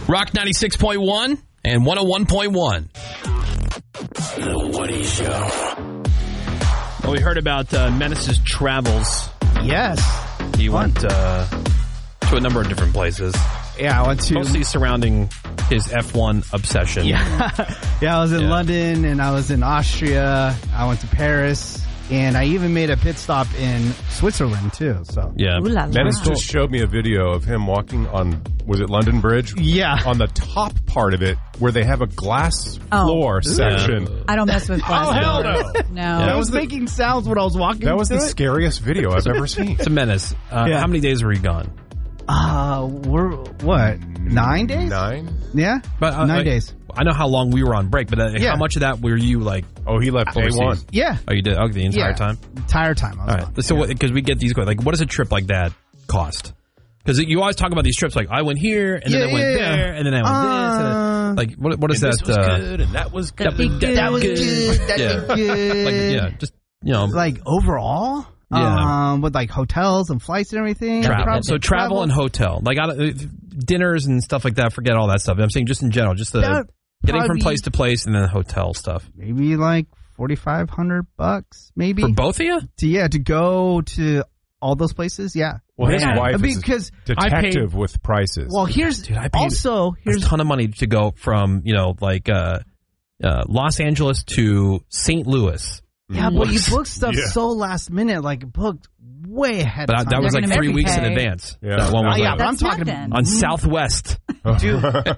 Rock 96.1 and 101.1. The Woody Show. Well, we heard about Menace's travels. Yes. He went to a number of different places. Yeah, I went to... Mostly surrounding his F1 obsession. Yeah, I was in London, and I was in Austria. I went to Paris, and I even made a pit stop in Switzerland, too. So yeah. Menace just showed me a video of him walking on, was it London Bridge? Yeah. On the top part of it, where they have a glass floor section. I don't mess with glass. Oh, hell no. No. I was making sounds when I was walking. That was the scariest video I've ever seen. It's a Menace. How many days were you gone? We're, what, 9 days? 9? Yeah, but 9 days. I know how long we were on break, but how much of that were you like? Oh, he left day one. Yeah. Oh, you did? Oh, the entire time? Entire time. All right. So, because we get these, like, what does a trip like that cost? Because you always talk about these trips, like, I went here, and then I went there, and then I went this. And like, what is that? This was good, and that was good. That was good. That was good. Like, just, like, overall? Yeah. With like hotels and flights and everything. Travel and hotel, like dinners and stuff like that. Forget all that stuff. I'm saying just in general, just the getting from place to place and then hotel stuff. Maybe like $4,500, maybe for both of you. To go to all those places. Yeah. Well, his wife because is a detective with prices. Well, here's a ton of money to go from Los Angeles to St. Louis. Yeah, but you booked stuff so last minute, like booked way ahead of time. That was like 3 weeks in advance. Yeah, that one was but I'm talking on Southwest. I do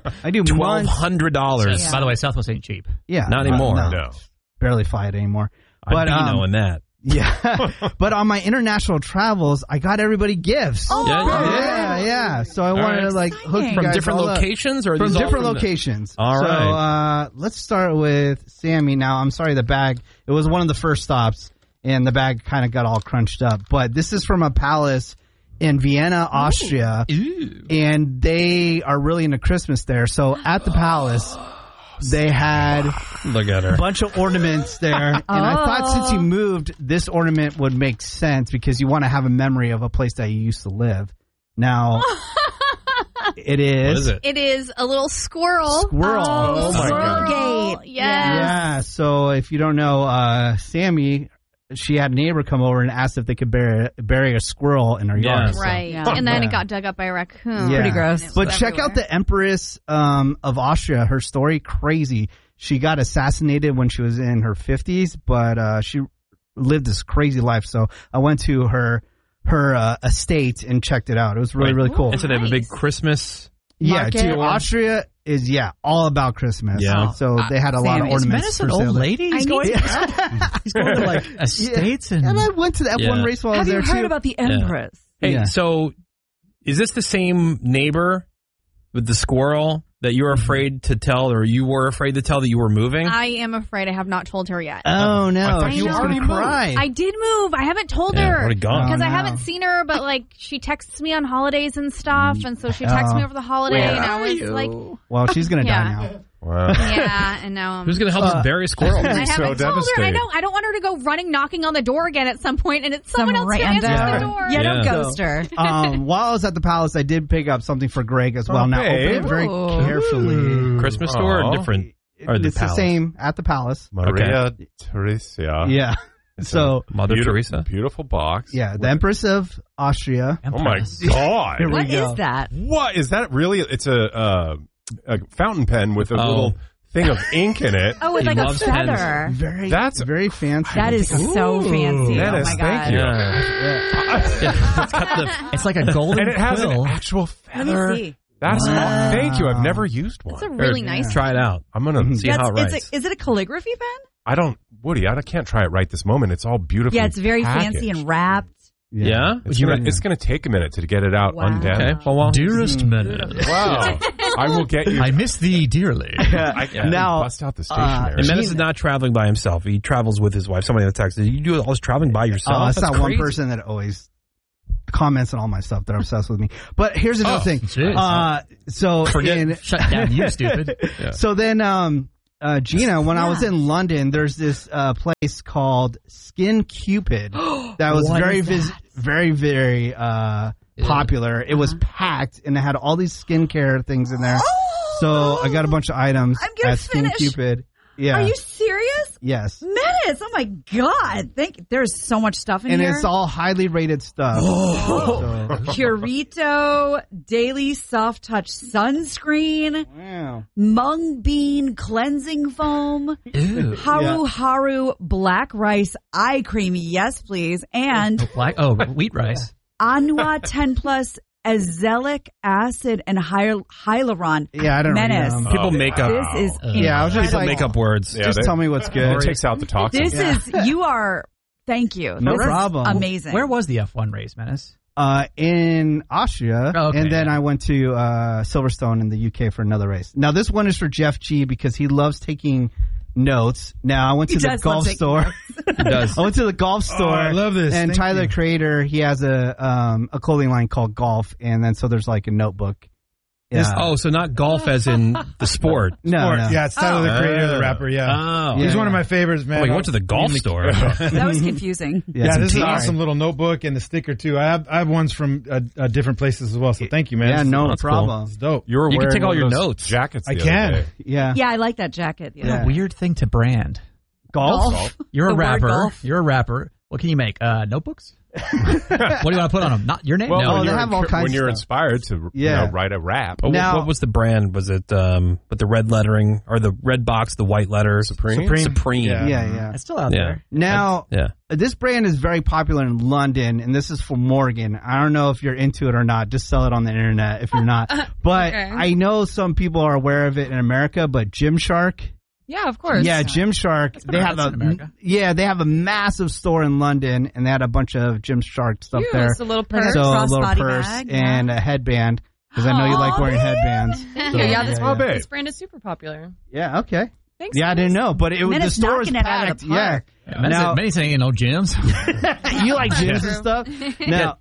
$1,200. By the way, Southwest ain't cheap. Yeah, not anymore. No. Barely fly it anymore. But I'd be knowing that. Yeah, but on my international travels, I got everybody gifts. Oh, yeah. So I wanted to hook you from guys different all up. locations, or from different locations. All right. So let's start with Sammy. Now, I'm sorry, the bag. It was one of the first stops, and the bag kind of got all crunched up. But this is from a palace in Vienna, Austria, and they are really into Christmas there. So at the palace, they had look at her. a bunch of ornaments there. And I thought since you moved, this ornament would make sense because you want to have a memory of a place that you used to live. Now, it is. What is it? It is a little squirrel. Oh my God. Gate. Yes. Yeah. So if you don't know, Sammy, she had a neighbor come over and asked if they could bury a squirrel in her yard. Yes. Right. Yeah. And then it got dug up by a raccoon. Yeah. Pretty gross. But check out the Empress of Austria. Her story, crazy. She got assassinated when she was in her 50s, but she lived this crazy life. So I went to her estate and checked it out. It was really cool. And so they have a big Christmas. Yeah, market. dude, Austria is all about Christmas. Yeah. So they had a lot of ornaments. Is Menace an old lady? He's going to like estates and I went to the F1 race while I was there Have you heard too. about the Empress? Hey, so is this the same neighbor with the squirrel that you were afraid to tell, or you were afraid to tell that you were moving? I am afraid I have not told her yet. Oh no, I thought she you was already gonna cry. I did move. I haven't told Yeah, her already gone. because Oh, I no. haven't seen her. But like, she texts me on holidays and stuff, and so she texted me over the holiday, and I was like, Well, she's gonna die Yeah. now. Wow. yeah, and now I'm. Who's going to help us bury a squirrel? I haven't so told her. I devastated. don't want her to go running, knocking on the door again at some point, and it's someone else who answers random. the door. Yeah, don't Yeah. ghost her. While I was at the palace, I did pick up something for Greg as well. Now open babe. it very Ooh. carefully. Christmas store or Aw. different? Or the It's the palace? same at the palace. Maria Theresia. Yeah. It's So Mother Teresa? Beautiful box. yeah, the Empress of Austria. Oh my God. Here we What go. is that? What is that really? It's a fountain pen with a little thing of ink in it. Oh, with He like a loves pens. feather. That's very fancy. That is so fancy. That oh is, my God. thank you. It's got the it's like a golden And it has quill. an actual Let feather. me see. That's thank you. I've never used one. It's a really nice. Try it out. I'm gonna See how it writes. Is it a calligraphy pen? I don't, Woody. I can't try it right this moment. It's all beautiful. Yeah, it's very fancy and wrapped. Yeah? It's gonna take a minute to get it out Wow. undone. Okay. Well, Dearest Menace, Wow. I will get you. I miss thee dearly. I can Now, bust out the stationery. and Menace is not traveling by himself. He travels with his wife. Somebody in the text. You do all this traveling by yourself? That's not one crazy. person that always comments on all my stuff. They're obsessed with me. But here's another thing. jeez. So Shut down, you stupid. So then, Gina, when I was in London, there's this place called Skin Cupid that was very popular. It was packed, and it had all these skincare things in there. So I got a bunch of items I'm gonna at Steam finish. Cupid. Yeah. Are you serious? Yes. Menace! Oh my god! There's so much stuff in And here. it's all highly rated stuff. So- Purito Daily Soft Touch Sunscreen, wow. Mung Bean Cleansing Foam, Ew. Haru Haru Black Rice Eye Cream, yes please, and Wheat rice. Anwa 10 Plus Azelaic Acid and Hyaluron. Yeah, I don't Menace. read them. People make up. This is Yeah, I was just People like, make up words. Yeah, just they- tell me what's good. It takes out the toxins. This is, you are, thank you. No This is problem. amazing. Where was the F1 race, Menace? In Austria, Oh, okay, and then yeah. I went to Silverstone in the UK for another race. Now this one is for Jeff G because he loves taking notes. Now I went to He the does golf love taking store. It does. I went to the golf store. I love this. And Thank Tyler you. Creator, he has a clothing line called Golf, and then so there's like a notebook. This- oh, so not golf as in the sport. No, Or- no. Yeah, it's Tyler the Creator, the Oh. rapper. Yeah, Oh. he's Yeah, one of yeah. my favorites, man. Oh, you went to the golf store. That was confusing. Yeah, some this is an tea. awesome little notebook and the sticker too. I have ones from different places as well. So thank you, man. Yeah, no That's cool. problem. It's dope. You were You can wearing take all one of your those notes. jackets. I the other can. day. Yeah. Yeah, I like that jacket. What a Yeah. weird thing to brand. Golf? You're a The word rapper. golf. You're a rapper. What can you make? Notebooks? What do you want to put on them? Not your name? Well, no. they when have all kinds when of you're stuff. inspired to Yeah. write a rap. But Now- what was the brand? Was it with the red lettering or the red box, the white letters? Supreme? Supreme. Yeah. Yeah. It's still out Yeah. there. Now, Yeah. this brand is very popular in London, and this is for Morgan. I don't know if you're into it or not. Just sell it on the internet if you're not. But Okay. I know some people are aware of it in America, but Gymshark. Yeah, of course. Yeah, Gymshark. They have that's in America. they have a massive store in London, and they had a bunch of Gymshark stuff Ew, there. it's a little Like purse. So a little crossbody purse bag, and a headband because I know you like wearing headbands. Thank So, you. Yeah, this, Oh, babe. this brand is super popular. yeah, okay. Thanks. Yeah, I didn't know, but it was the Menace store was knocking it out of packed. the Yeah, park. Now- Many saying, gyms. you like gyms and stuff. Now,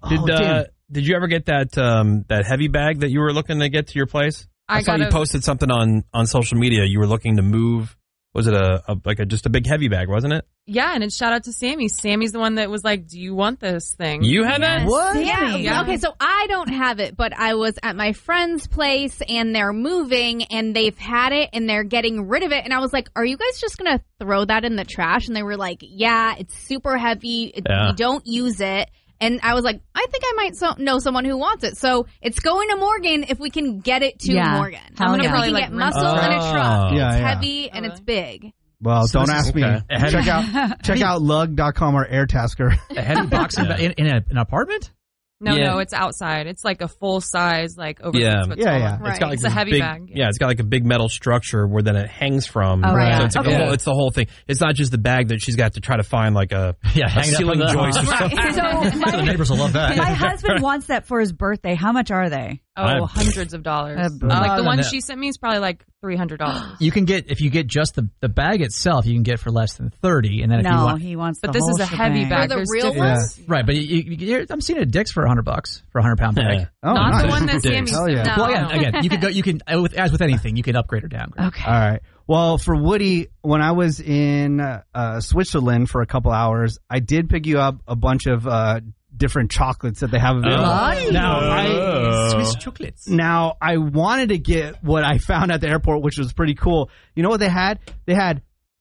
Did you ever get that that heavy bag that you were looking to get to your place? I saw you posted something on social media. You were looking to move. Was it just a big heavy bag, wasn't it? Yeah, and it's shout out to Sammy. Sammy's the one that was like, "Do you want this thing?" You had that? What? Yeah. Yeah. Okay, so I don't have it, but I was at my friend's place and they're moving and they've had it and they're getting rid of it. And I was like, are you guys just going to throw that in the trash? And they were like, yeah, it's super heavy. Yeah. We don't use it. And I was like, I think I might know someone who wants it. So it's going to Morgan if we can get it to Yeah. Morgan. Hell I'm going to yeah. probably Like get rinse muscle it. in a truck. Oh. Yeah, It's yeah. heavy and it's big. Well, So don't this is ask me. okay. Check out lug.com or Airtasker. A heavy box in an apartment? No, Yeah. no, it's outside. It's like a full size, like over Yeah. 6 foot Yeah, tall. yeah. Right. It's got like It's a this heavy big, bag. Yeah, it's got like a big metal structure where then it hangs from. Oh, Right. So it's, like Okay. it's the whole thing. It's not just the bag that she's got to try to find like a Yeah, hang it up ceiling on the- joist or something. So the neighbors will love that. My husband wants that for his birthday. How much are they? Oh, hundreds of dollars. Like the one she sent me is probably like $300. You can get, if you get just the bag itself, you can get for less than 30. And then if you No, want, he wants But the this whole is a heavy shebang. bag. For the There's real different- ones? right, but I'm seeing it at Dick's for $100 for a 100-pound bag. Yeah. Oh, Not nice. the one that Dicks. Sammy Hell sent. yeah. No. Well, again, you can go. You can, as with anything, you can upgrade or downgrade. Okay. All right. Well, for Woody, when I was in Switzerland for a couple hours, I did pick you up a bunch of different chocolates that they have available. Nice. Now, Swiss chocolates. Now, I wanted to get what I found at the airport, which was pretty cool. You know what they had? They had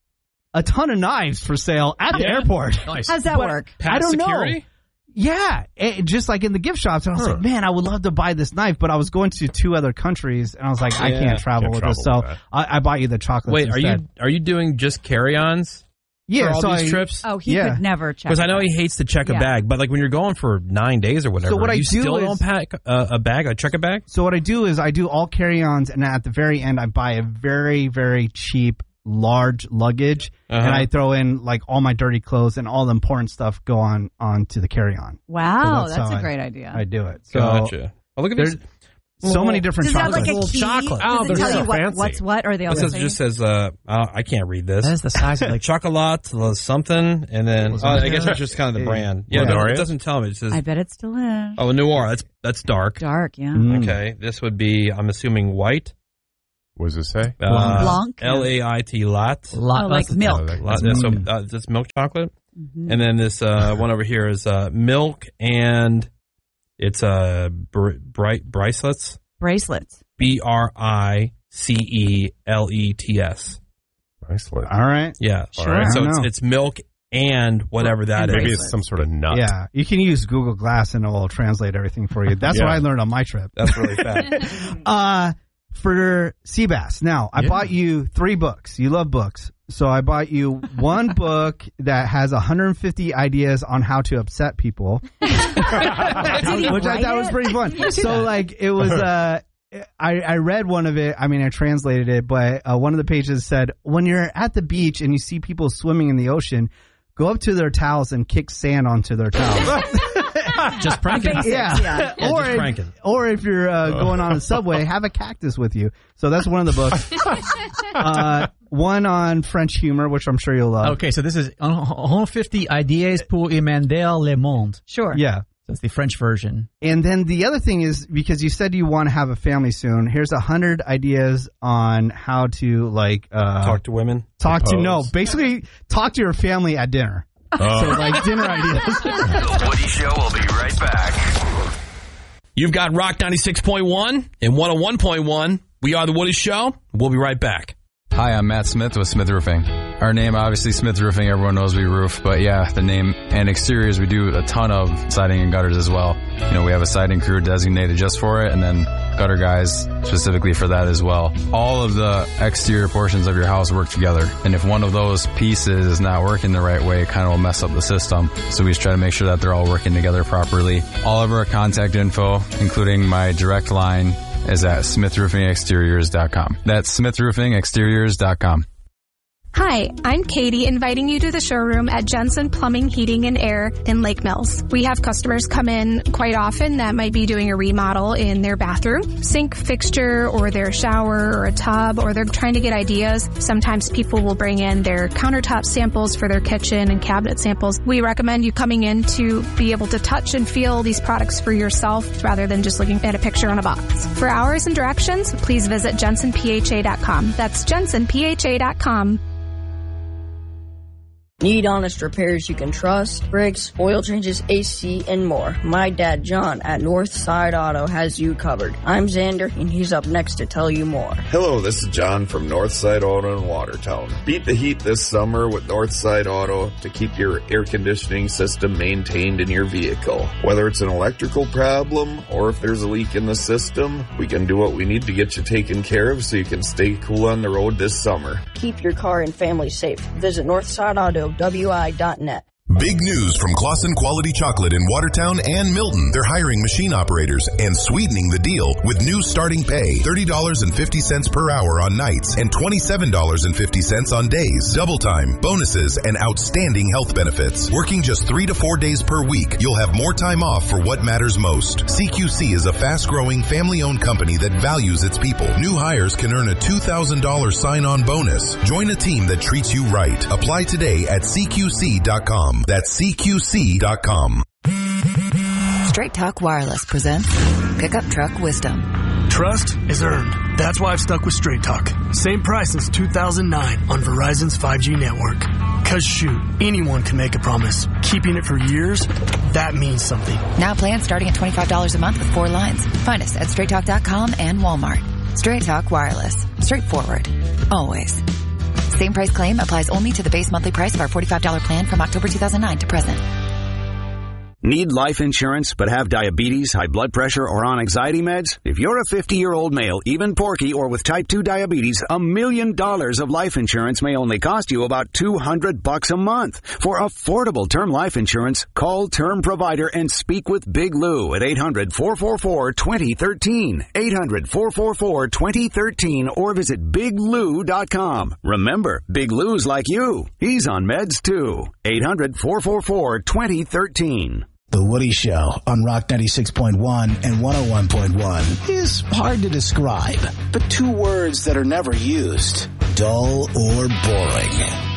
a ton of knives for sale at the airport. Nice. How's that But work? I don't security? know. Yeah, just like in the gift shops. And I was like, man, I would love to buy this knife, but I was going to 2 other countries, and I was like, I can't travel Can't with this. So travel with I bought you the chocolates Wait, instead. are you doing just carry-ons Yeah, for all so these I- trips? Oh, he Yeah. could never check. Because I know he hates to check a Yeah. bag, but like when you're going for 9 days or whatever, So what I you do still is- don't pack a bag, check a bag? So what I do is I do all carry-ons, and at the very end, I buy a very, very cheap, large luggage, and I throw in like all my dirty clothes and all the important stuff go on to the carry-on. Wow, So that's how a great idea. I do it. So Gotcha. Oh, look at there's this. so many different Does it have like chocolates. a key? chocolate. Does Oh, it they're tell so you fancy. what's what? Or they all It say? just says, I can't read this. That is the size of Like chocolate, something, and then I guess it's just kind of the brand. Yeah, no, it doesn't tell me. It says, I bet it still is. oh, Noir. That's dark. Dark, yeah. Mm. Okay, this would be, I'm assuming, white. What does it say? Blanc. L-A-I-T, lot. Oh, like milk. Lot, so this milk chocolate. Mhm. And then this one over here is milk, and it's bright bracelets. Bracelets. BRICELETS. CELETS. Excellent. All right. Yeah. Sure. All right. So it's milk and whatever that is. Maybe it's some sort of nut. Yeah. You can use Google Glass and it will translate everything for you. That's what I learned on my trip. That's really fast. For Seabass. Now, I bought you 3 books. You love books. So I bought you one book that has 150 ideas on how to upset people. Which I thought was pretty fun. So like it was I read one of it. I mean, I translated it, but one of the pages said, when you're at the beach and you see people swimming in the ocean, go up to their towels and kick sand onto their towels. Just pranking. Yeah. Or if you're going on a subway, have a cactus with you. So that's one of the books. One on French humor, which I'm sure you'll love. Okay, so this is 150 idées pour émender le monde. Sure. Yeah. That's the French version. And then the other thing is, because you said you want to have a family soon, here's 100 ideas on how to talk to women. Basically talk to your family at dinner. So like dinner ideas. The Woody Show will be right back. You've got Rock 96.1 and 101.1. We are The Woody Show. We'll be right back. Hi, I'm Matt Smith with Smith Roofing. Our name, obviously, Smith Roofing, everyone knows we roof, but yeah, the name and exteriors, we do a ton of siding and gutters as well. You know, we have a siding crew designated just for it, and then gutter guys specifically for that as well. All of the exterior portions of your house work together, and if one of those pieces is not working the right way, it kind of will mess up the system. So we just try to make sure that they're all working together properly. All of our contact info, including my direct line, is at smithroofingexteriors.com. That's smithroofingexteriors.com. Hi, I'm Katie, inviting you to the showroom at Jensen Plumbing, Heating, and Air in Lake Mills. We have customers come in quite often that might be doing a remodel in their bathroom, sink fixture, or their shower, or a tub, or they're trying to get ideas. Sometimes people will bring in their countertop samples for their kitchen and cabinet samples. We recommend you coming in to be able to touch and feel these products for yourself rather than just looking at a picture on a box. For hours and directions, please visit jensenpha.com. That's jensenpha.com. Need honest repairs you can trust? Brakes, oil changes, AC, and more. My dad, John, at Northside Auto has you covered. I'm Xander, and he's up next to tell you more. Hello, this is John from Northside Auto in Watertown. Beat the heat this summer with Northside Auto to keep your air conditioning system maintained in your vehicle. Whether it's an electrical problem or if there's a leak in the system, we can do what we need to get you taken care of so you can stay cool on the road this summer. Keep your car and family safe. Visit NorthsideAutoWI.net. Big news from Claussen Quality Chocolate in Watertown and Milton. They're hiring machine operators and sweetening the deal with new starting pay, $30.50 per hour on nights and $27.50 on days. Double time, bonuses, and outstanding health benefits. Working just 3 to 4 days per week, you'll have more time off for what matters most. CQC is a fast-growing, family-owned company that values its people. New hires can earn a $2,000 sign-on bonus. Join a team that treats you right. Apply today at CQC.com. That's CQC.com. Straight Talk Wireless presents Pickup Truck Wisdom. Trust is earned. That's why I've stuck with Straight Talk. Same price since 2009 on Verizon's 5G network. Cause shoot, anyone can make a promise. Keeping it for years, that means something. Now plans starting at $25 a month with 4 lines. Find us at StraightTalk.com and Walmart. Straight Talk Wireless. Straightforward. Always. Same price claim applies only to the base monthly price of our $45 plan from October 2009 to present. Need life insurance but have diabetes, high blood pressure, or on anxiety meds? If you're a 50-year-old male, even porky, or with type 2 diabetes, $1 million of life insurance may only cost you about $200 a month. For affordable term life insurance, call Term Provider and speak with Big Lou at 800-444-2013. 800-444-2013 or visit BigLou.com. Remember, Big Lou's like you. He's on meds too. 800-444-2013. The Woody Show on Rock 96.1 and 101.1 is hard to describe, but 2 words that are never used: dull or boring.